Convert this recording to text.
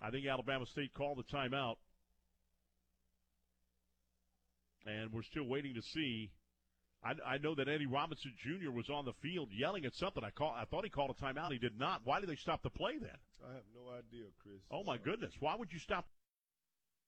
I think Alabama State called the timeout. And we're still waiting to see. I know that Eddie Robinson Jr. was on the field yelling at something. I thought he called a timeout. He did not. Why did they stop the play then? I have no idea, Chris. Oh, my goodness. Why would you stop